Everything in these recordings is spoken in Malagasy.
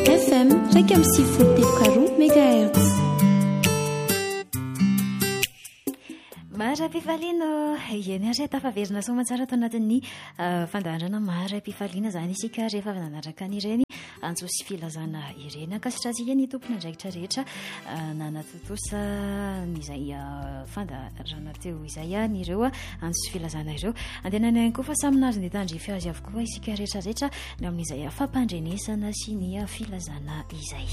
FM 104.5 MHz. Mara-pifaliana eny ary tafaverina somatsara atao anatin'ny fandaharana mara-pifaliana zany isika rehefa avy nanaraka an'ireny antso sy filazana ireny ankasitratsika ny tompona andraikitra rehetra nanatotosa nyizay fandaharana teo izay ny ireo antso sy filazana ireo antenany ihany koa fa samy nazy ny tandrify azy avokoa isika rehetrarehetra ny amin'izay fampandrenesana sy ny filazana izay.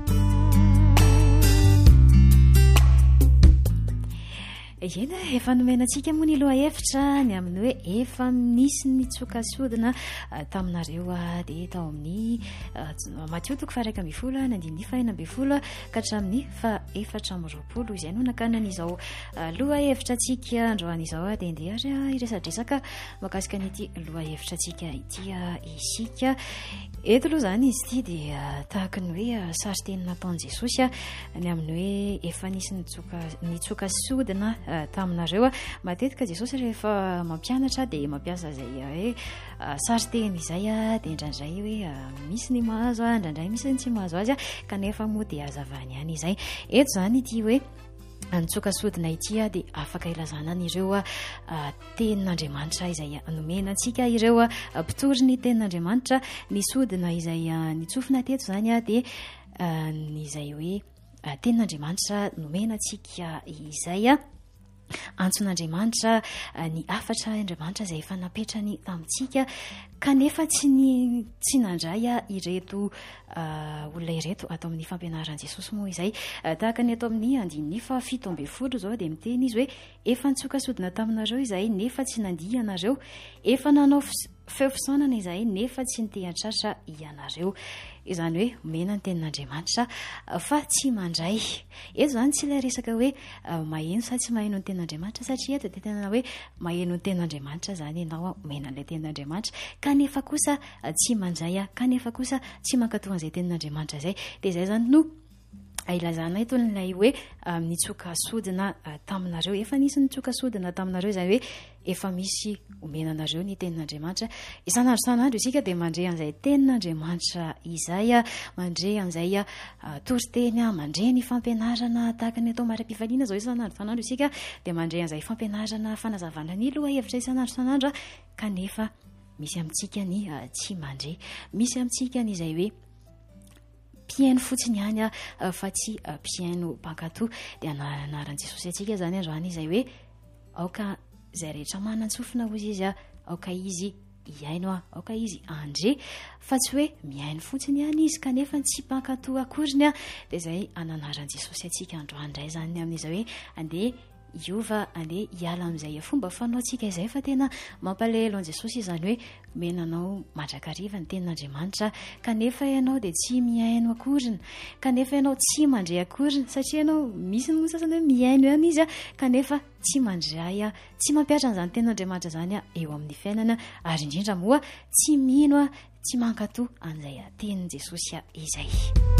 Ena efa nomenantsika moa ny loha hevitra ny amin'ny hoe efa nisy ny tsokasodina taminareo dia tao amin'ny matiotoko fa 1 ny 5 ka hatramin'ny fa 4 izay no nakanan'izao loha hevitra tsika androan'izao dia ndeha iresadresaka makasika n'ity loha hevitra tsika ity isika eto aloha zany izy ity dia tahaka ny hoe sary teny nataon'i Jesosy ny amin'ny hoe efa nisy ny tsokasodina taminareo matetika Jesosy rehefa mampianatra dia mampiasa zay hoe sary teny izay dia indraindray hoe misy ny mahazo indraindray misy ny tsy mahazo azy kanefa moa dia hazavany ihany izay eto zany ity hoe nitsokasodina ity dia afaka ilazana n'ireo tenin'Andriamanitra izay nomenantsika ireo mpitory ny tenin'Andriamanitra ny sodina izay nitsofina teto zany dia nyizay hoe tenin'Andriamanitra nomenantsika izay antson'Andriamanitra ny afatra Andriamanitra izay efa napetrany tamintsika kanefa tsy nandray ireto olona ireto atao amin'ny fampianaran'i Jesosy moa izay tahaka ny atao amin'ny 7 zao dia miteny izy hoe efa nitsokasodina taminareo izay nefa tsy nandihy ianareo efa nanao feo fisaonana izay nefa tsy nitehatratra ianareo izany hoe mena ny tenin'Andriamanitra fa tsy mandray eto zany tsy ilay resaka hoe maheno sa tsy maheno ny tenin'Andriamanitra satria eto dia tena hoe maheno ny tenin'Andriamanitra zany ianao mena an'ilay tenin'Andriamanitra kanefa kosa tsy mandray kanefa kosa tsy mankatoa an'izay tenin'Andriamanitra izay dia izay zany no ilazana eto nilay hoe nitsokasodina taminareo efa nisy nitsokasodina taminareo izany hoe efa misy omenanareo ny tenin'Andriamanitra isanandro isika dia mandre an'izay tenin'Andriamanitra izay mandre an'izay toriteny mandre ny fampianarana tahaka ny atao mara-pifaliana zao isanandro isika dia mandre an'izay fampianarana fanazavana ny loha hevitra isanandro kanefa misy amintsika ny tsy mandre misy amintsika n'izay hoe mpiaino fotsiny ihany fa tsy mpiaino mpankatoa dia anaran'i Jesosy atsika zany androany izay hoe aoka izay rehetra manan-tsofina ozy izy aoka izy hiaino aoka izy andre fa tsy hoe miaino fotsiny ihany izy kanefa tsy mpankatoa akoriny dia izay ananaran'i Jesosy atsika androany indray zany amin'izao hoe andeha iova andeha hiala amin'izay fomba fanaontsika izay fa tena mampalahelo an'i Jesosy izany hoe menanao mandrakariva ny tenin'Andriamanitra kanefa ianao dia tsy miaino akorina kanefa ianao tsy mandray akorina satria ianao misy ny sasany hoe miaino ihany izy kanefa tsy mandray tsy mampiatra an'izany tenin'Andriamanitra zany eo amin'ny fiainana ary indrindra moa tsy mino tsy mankatoa an'izay tenin' Jesosy izay.